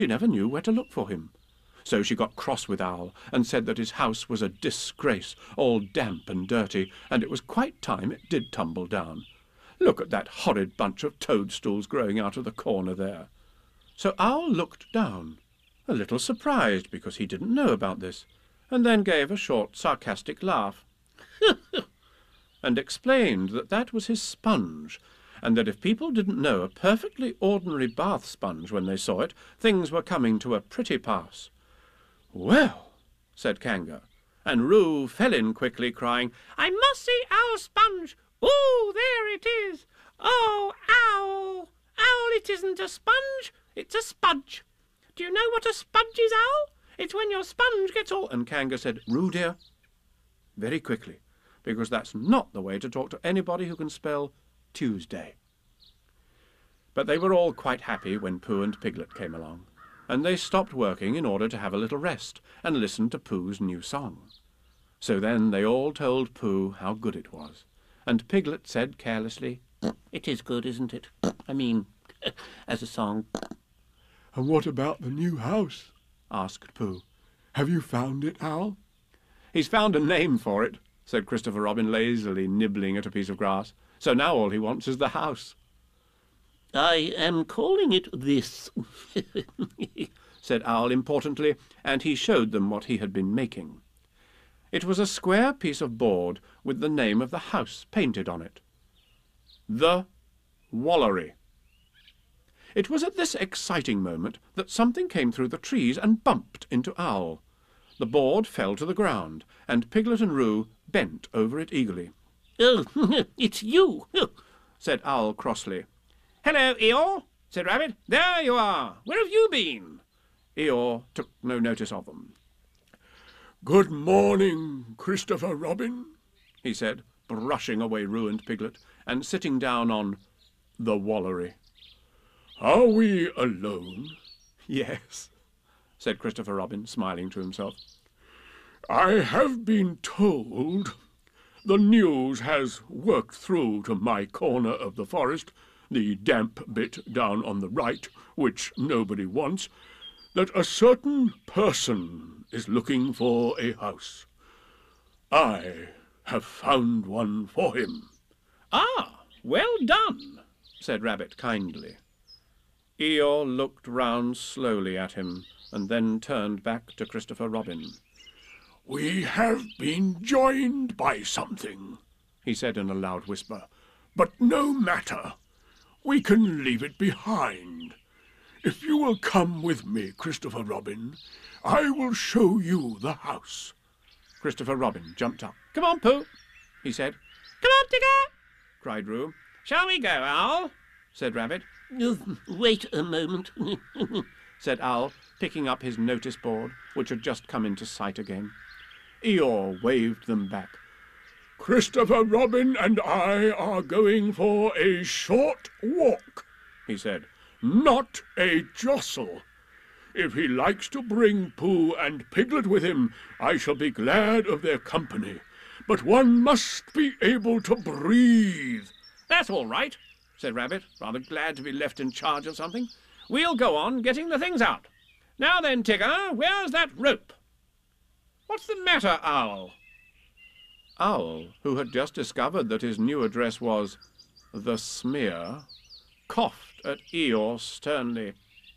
She never knew where to look for him. So she got cross with Owl and said that his house was a disgrace, all damp and dirty, and it was quite time it did tumble down. Look at that horrid bunch of toadstools growing out of the corner there. So Owl looked down, a little surprised because he didn't know about this, and then gave a short sarcastic laugh and explained that that was his sponge, and that if people didn't know a perfectly ordinary bath sponge when they saw it, things were coming to a pretty pass. "Well," said Kanga, and Roo fell in quickly, crying, "I must see Owl's sponge! Oh, there it is! Oh, Owl! Owl, it isn't a sponge, it's a spudge! Do you know what a spudge is, Owl? It's when your sponge gets all—" And Kanga said, "Roo, dear," very quickly, because that's not the way to talk to anybody who can spell Tuesday. But they were all quite happy when Pooh and Piglet came along, and they stopped working in order to have a little rest and listen to Pooh's new song. So then they all told Pooh how good it was, and Piglet said carelessly, "It is good, isn't it? I mean, as a song." "And what about the new house?" asked Pooh. "Have you found it, Owl?" "He's found a name for it," said Christopher Robin, lazily nibbling at a piece of grass. "So now all he wants is the house." "I am calling it this," said Owl importantly, and he showed them what he had been making. It was a square piece of board with the name of the house painted on it. The Wallery. It was at this exciting moment that something came through the trees and bumped into Owl. The board fell to the ground, and Piglet and Roo bent over it eagerly. "Oh, it's you," said Owl crossly. "Hello, Eeyore," said Rabbit. "There you are. Where have you been?" Eeyore took no notice of them. "Good morning, Christopher Robin," he said, brushing away Roo and Piglet, and sitting down on the Wallery. "Are we alone?" "Yes," said Christopher Robin, smiling to himself. "I have been told the news has worked through to my corner of the forest, the damp bit down on the right, which nobody wants, that a certain person is looking for a house. I have found one for him." "Ah, well done," said Rabbit kindly. Eeyore looked round slowly at him, and then turned back to Christopher Robin. "We have been joined by something," he said in a loud whisper, "but no matter. We can leave it behind. If you will come with me, Christopher Robin, I will show you the house." Christopher Robin jumped up. "Come on, Pooh," he said. "Come on, Tigger," cried Roo. "Shall we go, Owl?" said Rabbit. "Wait a moment," said Owl, picking up his notice board, which had just come into sight again. Eeyore waved them back. "Christopher Robin and I are going for a short walk," he said, "not a jostle. If he likes to bring Pooh and Piglet with him, I shall be glad of their company. But one must be able to breathe." "That's all right," said Rabbit, rather glad to be left in charge of something. "We'll go on getting the things out. Now then, Tigger, where's that rope? What's the matter, Owl?" Owl, who had just discovered that his new address was the Smear, coughed at Eeyore sternly,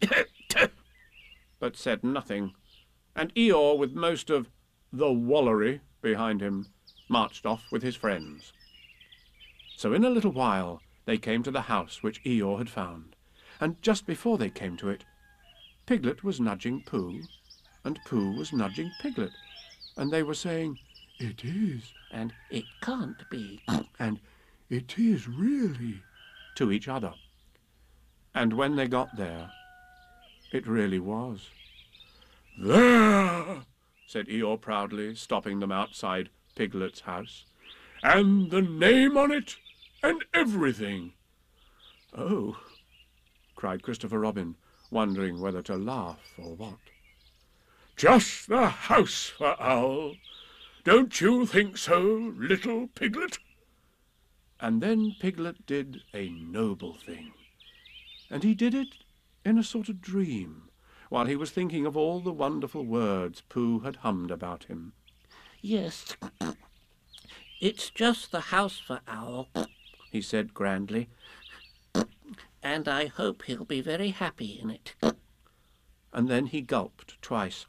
but said nothing, and Eeyore, with most of the Wallery behind him, marched off with his friends. So in a little while they came to the house which Eeyore had found, and just before they came to it, Piglet was nudging Pooh, and Pooh was nudging Piglet, and they were saying, "It is," and "It can't be," and "It is really," to each other. And when they got there, it really was. "There," said Eeyore proudly, stopping them outside Piglet's house. "And the name on it, and everything." "Oh," cried Christopher Robin, wondering whether to laugh or what. "Just the house for Owl. Don't you think so, little Piglet?" And then Piglet did a noble thing. And he did it in a sort of dream, while he was thinking of all the wonderful words Pooh had hummed about him. "Yes, it's just the house for Owl," he said grandly, "and I hope he'll be very happy in it." And then he gulped twice,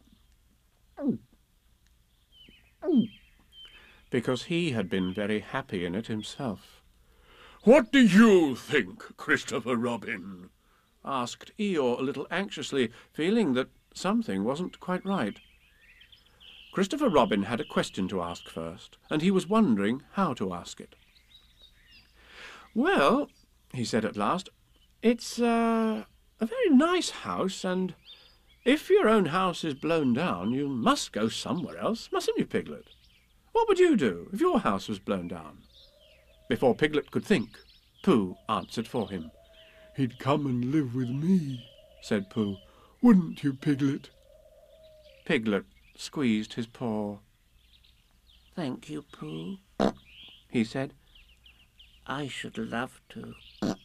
because he had been very happy in it himself. "What do you think, Christopher Robin?" asked Eeyore a little anxiously, feeling that something wasn't quite right. Christopher Robin had a question to ask first, and he was wondering how to ask it. "Well," he said at last, "it's a very nice house, and if your own house is blown down, you must go somewhere else, mustn't you, Piglet? What would you do if your house was blown down?" Before Piglet could think, Pooh answered for him. "He'd come and live with me," said Pooh. "Wouldn't you, Piglet?" Piglet squeezed his paw. "Thank you, Pooh," he said. "I should love to."